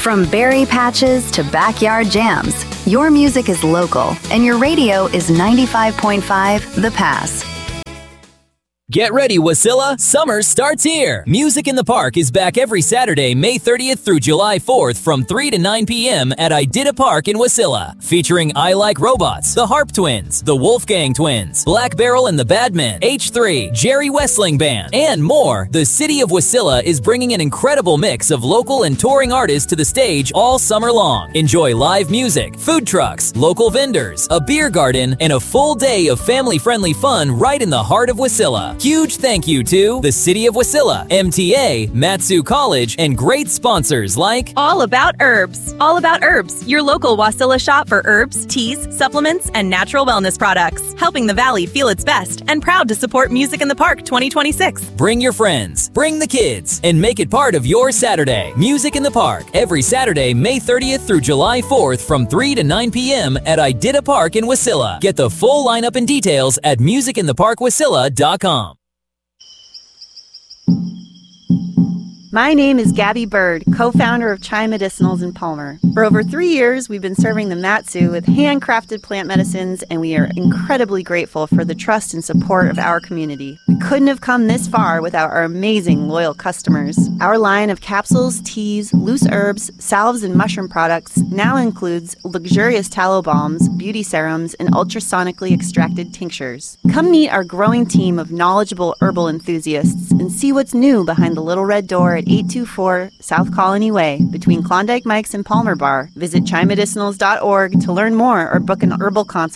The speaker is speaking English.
From berry patches to backyard jams, your music is local, and your radio is 95.5 The Pass. Get ready, Wasilla! Summer starts here! Music in the Park is back every Saturday, May 30th through July 4th from 3 to 9 p.m. at Idita Park in Wasilla. Featuring I Like Robots, the Harp Twins, the Wolfgang Twins, Black Barrel and the Badmen, H3, Jerry Wessling Band, and more. The city of Wasilla is bringing an incredible mix of local and touring artists to the stage all summer long. Enjoy live music, food trucks, local vendors, a beer garden, and a full day of family-friendly fun right in the heart of Wasilla. Huge thank you to the City of Wasilla, MTA, Matsu College, and great sponsors like All About Herbs. All About Herbs, your local Wasilla shop for herbs, teas, supplements, and natural wellness products. Helping the Valley feel its best and proud to support Music in the Park 2026. Bring your friends, bring the kids, and make it part of your Saturday. Music in the Park, every Saturday, May 30th through July 4th from 3 to 9 p.m. at Idita Park in Wasilla. Get the full lineup and details at musicintheparkwasilla.com. My name is Gabby Bird, co-founder of Chai Medicinals in Palmer. For over 3 years, we've been serving the Matsu with handcrafted plant medicines, and we are incredibly grateful for the trust and support of our community. We couldn't have come this far without our amazing, loyal customers. Our line of capsules, teas, loose herbs, salves, and mushroom products now includes luxurious tallow balms, beauty serums, and ultrasonically extracted tinctures. Come meet our growing team of knowledgeable herbal enthusiasts and see what's new behind the little red door at 824 South Colony Way between Klondike Mike's and Palmer Bar. Visit ChaiMedicinals.org to learn more or book an herbal consult.